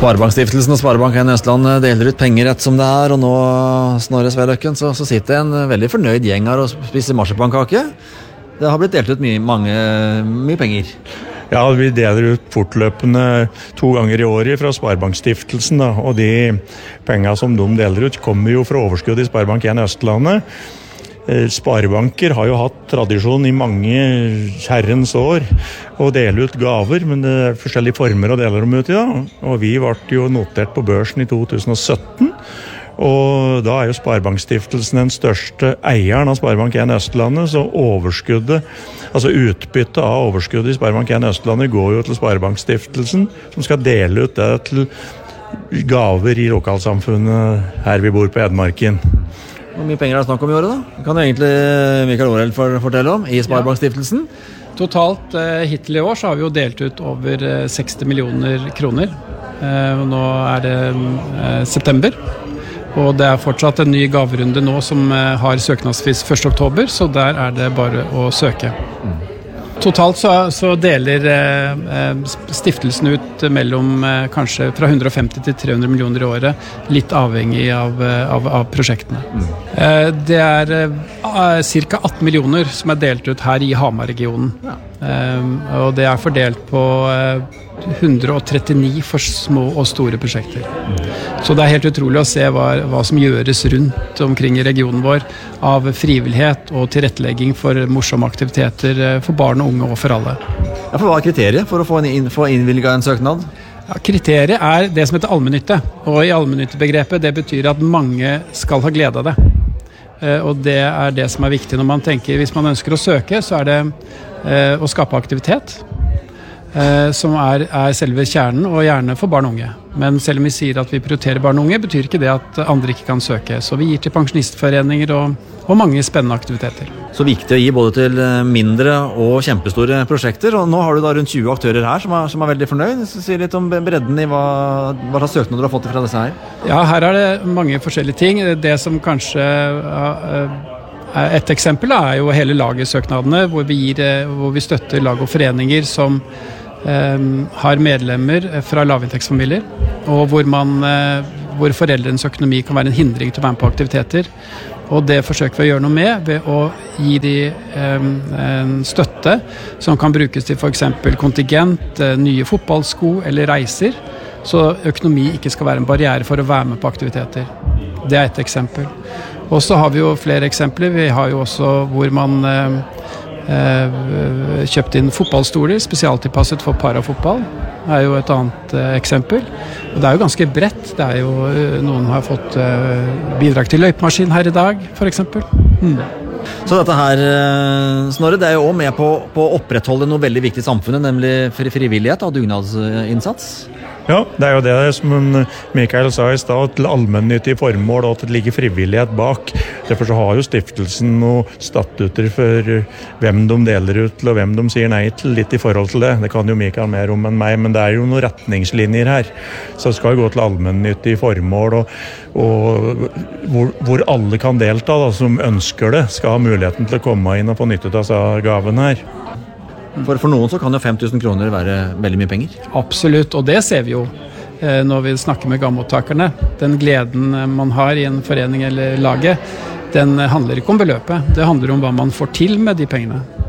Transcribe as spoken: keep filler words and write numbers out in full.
Sparebankstiftelsen og Sparebank en Østland deler ut penger rett som det er, og nå, Snorre Sveløkken, så, så sitter en veldig fornøyd gjeng her og spiser marsipankake. Det har blitt delt ut mye, mange, mye penger. Ja, vi deler ut fortløpende to ganger i året fra Sparebankstiftelsen, da, og de pengene som de deler ut kommer jo fra overskudd i Sparebank en Østlandet. Sparebanker har jo hatt tradisjon i mange herrens år å dele ut gaver, men det er forskjellige former å dele dem ut i da. Og vi ble jo notert på børsen i to tusen og sytten, og da er jo Sparebankstiftelsen den største eieren av Sparebank en Østlandet, så overskuddet, altså utbyttet av overskuddet i Sparebank en Østlandet går jo til Sparebankstiftelsen, som skal dele ut det til gaver i lokalsamfunnet her vi bor på Edmarken. Hvor mye penger er det snakk om i året da? Kan egentlig Mikael Orell fortelle om i Sparebankstiftelsen? Ja. Totalt eh, hittil i år så har vi jo delt ut over eh, seksti millioner kroner. Eh, og nå er det eh, september, og det er fortsatt en ny gaverunde nå som eh, har søknadsfrist første oktober, så der er det bare å søke. Mm. Totalt så, så deler eh, stiftelsen ut mellom eh, kanskje fra hundre og femti til tre hundre millioner i året, litt avhengig av, av, av prosjektene. Mm. Eh, det er eh, ca. atten millioner som er delt ut her i Hamar-regionen. Ja. Eh, og det er fordelt på eh, hundre og trettini for små og store prosjekter. Mm. Så det er helt utrolig å se hva, hva som gjøres rundt omkring i regionen vår av frivillighet og tilrettelegging for morsomme aktiviteter for barn og unge og for alle. Ja, for hva er kriteriet for å få, inn, få innvilget en søknad? Ja, kriteriet er det som heter allmennytte, og i allmennyttebegrepet det betyr at mange skal ha glede av det. Og det er det som er viktig når man tenker, hvis man ønsker å søke, så er det eh, å skape aktivitet, eh, som er, er selve kjernen, og gjerne for barn og unge. Men selv om vi sier at vi prioriterer barn og unge, betyr ikke det at andre ikke kan søke. Så vi gir til pensjonistforeninger og, og mange spennende aktiviteter. Så viktig å gi både til mindre og kjempestore prosjekter, og nå har du da rundt tjue aktører her som er, som er veldig fornøyd. Så si litt om bredden i hva, hva slags søknader du har fått fra disse her. Ja, her er det mange forskjellige ting. Det som kanskje er et eksempel er jo hele lagersøknadene, hvor vi, gir, hvor vi støtter lag og foreninger som Um, har medlemmer fra lavinntektsfamilier, og hvor, man, uh, hvor foreldrenes økonomi kan være en hindring til å være med på aktiviteter. Og det forsøker vi å gjøre noe med ved å gi de um, en støtte som kan brukes til for eksempel kontingent, uh, nye fotballsko eller reiser, så økonomi ikke skal være en barriere for å være med på aktiviteter. Det er et eksempel. Og så har vi jo flere eksempler. Vi har jo også hvor man uh, Eh, kjøpt inn fotballstoler spesialtilpasset for parafotball. Det er jo et annet eh, eksempel. Og det er jo ganske bredt. Det er jo, noen har fått eh, bidrag til løypemaskin her i dag, for eksempel. Mm. Så dette her, Snorre, det er jo også med på, på å opprettholde noe veldig viktig i samfunnet, nemlig frivillighet og dugnadsinnsats. Ja, det er jo det som Mikael sa i stad, til allmennyttige formål og at det ligger frivillighet bak. Derfor så har jo stiftelsen noen statutter for hvem de deler ut til og hvem de sier nei til, litt i forhold til det. Det kan jo Mikael mer om enn meg, men det er jo noen retningslinjer her. Så det skal jo gå til allmennyttige formål, og, og hvor, hvor alle kan delta da, som ønsker det, skal ha muligheten til å komme inn og få nytte av seg gaven her. For, for noen så kan jo fem tusen kroner være veldig mye penger. Absolutt, og det ser vi jo eh, når vi snakker med gammottakerne. Den gleden man har i en forening eller laget, den handler ikke om beløpet. Det handler om hva man får til med de pengene.